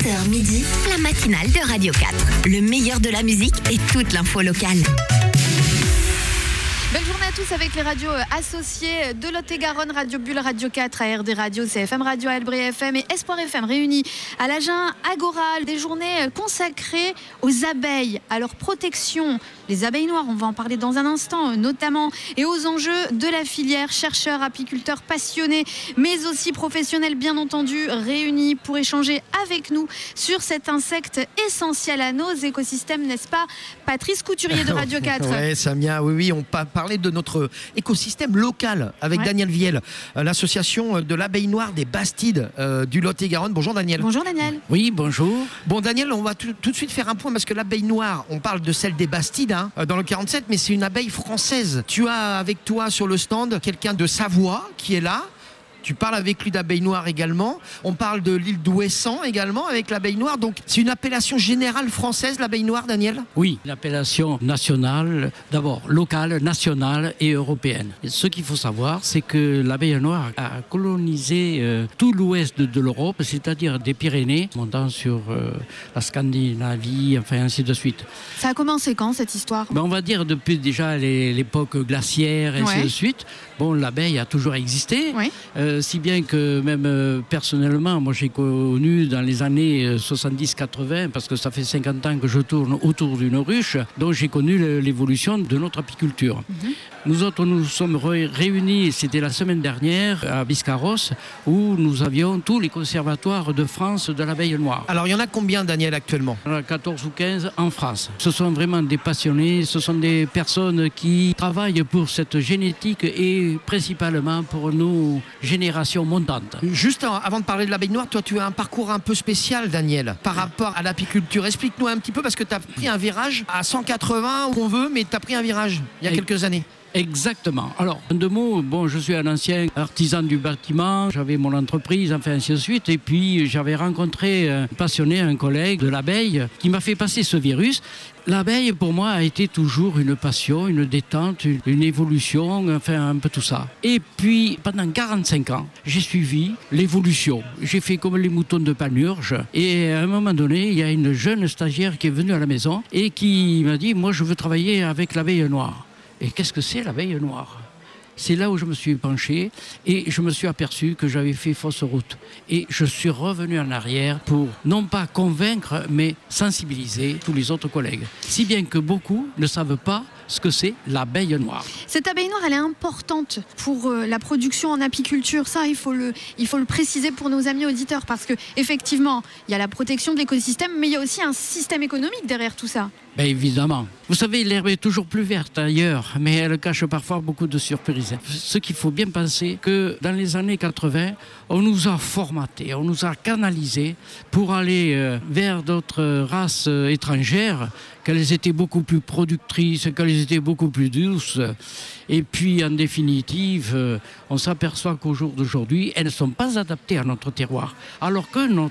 20h midi, la matinale de Radio 4. Le meilleur de la musique et toute l'info locale. Belle journée à tous avec les radios associées de Lot-et-Garonne, Radio Bulle, Radio 4, ARD Radio, CFM Radio, Albré FM et Espoir FM réunis à l'Agen Agora. Des journées consacrées aux abeilles, à leur protection. Les abeilles noires, on va en parler dans un instant notamment, et aux enjeux de la filière. Chercheurs, apiculteurs passionnés, mais aussi professionnels bien entendu, réunis pour échanger avec nous sur cet insecte essentiel à nos écosystèmes, n'est-ce pas Patrice Couturier de Radio 4? Oui, Samia, oui, on parler de notre écosystème local avec Daniel Viel, l'association de l'abeille noire des Bastides du Lot-et-Garonne. Bonjour Daniel. Bonjour Daniel. Oui, bonjour. Bon Daniel, on va tout de suite faire un point parce que l'abeille noire, on parle de celle des Bastides dans le 47, mais c'est une abeille française. Tu as avec toi sur le stand quelqu'un de Savoie qui est là. Tu parles avec lui d'abeille noire également. On parle de l'île d'Ouessant également avec l'abeille noire. Donc, c'est une appellation générale française, l'abeille noire, Daniel ? Oui, une appellation nationale, d'abord locale, nationale et européenne. Et ce qu'il faut savoir, c'est que l'abeille noire a colonisé tout l'ouest de l'Europe, c'est-à-dire des Pyrénées, montant sur la Scandinavie, enfin ainsi de suite. Ça a commencé quand, cette histoire ? On va dire depuis déjà l'époque glaciaire, ainsi de suite. Bon, l'abeille a toujours existé. Oui. Si bien que même personnellement, moi j'ai connu dans les années 70-80, parce que ça fait 50 ans que je tourne autour d'une ruche, donc j'ai connu l'évolution de notre apiculture. Nous autres, nous sommes réunis, c'était la semaine dernière, à Biscarrosse, où nous avions tous les conservatoires de France de l'abeille noire. Alors il y en a combien, Daniel, actuellement ? Il y en a 14 ou 15 en France. Ce sont vraiment des passionnés, ce sont des personnes qui travaillent pour cette génétique et principalement pour nos générations montantes. Juste avant de parler de l'abeille noire, toi tu as un parcours un peu spécial, Daniel, par rapport à l'apiculture. Explique-nous un petit peu, parce que tu as pris un virage à 180 où on veut, mais tu as pris un virage il y a quelques années. Exactement. Alors, en deux mots, je suis un ancien artisan du bâtiment, j'avais mon entreprise, enfin ainsi de suite, et puis j'avais rencontré un passionné, un collègue de l'abeille, qui m'a fait passer ce virus. L'abeille, pour moi, a été toujours une passion, une détente, une évolution, enfin un peu tout ça. Et puis, pendant 45 ans, j'ai suivi l'évolution. J'ai fait comme les moutons de Panurge, et à un moment donné, il y a une jeune stagiaire qui est venue à la maison, et qui m'a dit, moi je veux travailler avec l'abeille noire. Et qu'est-ce que c'est l'abeille noire ? C'est là où je me suis penché et je me suis aperçu que j'avais fait fausse route. Et je suis revenu en arrière pour non pas convaincre, mais sensibiliser tous les autres collègues. Si bien que beaucoup ne savent pas ce que c'est l'abeille noire. Cette abeille noire, elle est importante pour la production en apiculture. Ça, il faut le préciser pour nos amis auditeurs, parce que effectivement, il y a la protection de l'écosystème, mais il y a aussi un système économique derrière tout ça. Ben évidemment. Vous savez, l'herbe est toujours plus verte ailleurs, mais elle cache parfois beaucoup de surprises. Ce qu'il faut bien penser, que dans les années 80, on nous a formatés, on nous a canalisés pour aller vers d'autres races étrangères, qu'elles étaient beaucoup plus productrices, qu'elles étaient beaucoup plus douces. Et puis, en définitive, on s'aperçoit qu'au jour d'aujourd'hui, elles ne sont pas adaptées à notre terroir. Alors que